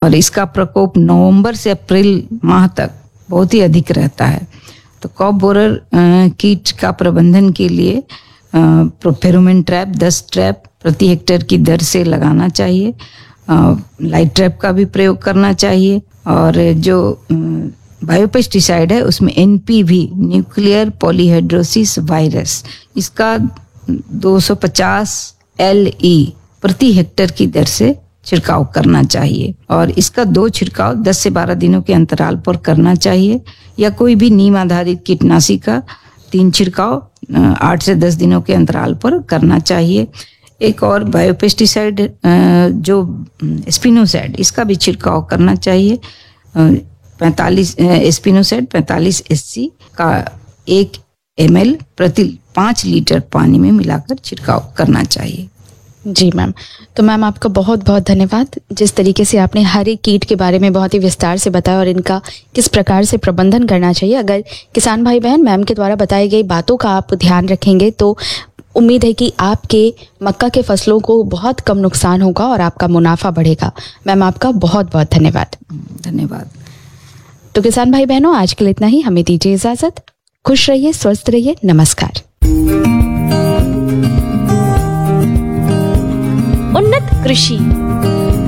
और इसका प्रकोप नवंबर से अप्रैल माह तक बहुत ही अधिक रहता है। तो कॉप बोरर कीट का प्रबंधन के लिए फेरोमोन ट्रैप 10 ट्रैप प्रति हेक्टेयर की दर से लगाना चाहिए। लाइट ट्रैप का भी प्रयोग करना चाहिए। और जो बायोपेस्टिसाइड है उसमें NPV न्यूक्लियर पॉलीहेड्रोसिस वायरस, इसका 250 LE प्रति हेक्टेयर की दर से छिड़काव करना चाहिए। और इसका 2 छिड़काव 10 से 12 दिनों के अंतराल पर करना चाहिए। या कोई भी नीम आधारित कीटनाशी का 3 छिड़काव 8 से 10 दिनों के अंतराल पर करना चाहिए। एक और बायोपेस्टिसाइड जो स्पिनोसाइड, इसका भी छिड़काव करना चाहिए। 45 स्पिनोसाइड 45 SC का 1 ml प्रति 5 लीटर पानी में मिलाकर छिड़काव करना चाहिए। जी मैम, तो मैम आपका बहुत बहुत धन्यवाद। जिस तरीके से आपने हर एक कीट के बारे में बहुत ही विस्तार से बताया और इनका किस प्रकार से प्रबंधन करना चाहिए, अगर किसान भाई बहन मैम के द्वारा बताई गई बातों का आप ध्यान रखेंगे तो उम्मीद है कि आपके मक्का के फसलों को बहुत कम नुकसान होगा और आपका मुनाफा बढ़ेगा। मैम आपका बहुत बहुत धन्यवाद। धन्यवाद। तो किसान भाई बहनों, आज के लिए इतना ही। हमें दीजिए इजाजत। खुश रहिए, स्वस्थ रहिए। नमस्कार। उन्नत कृषि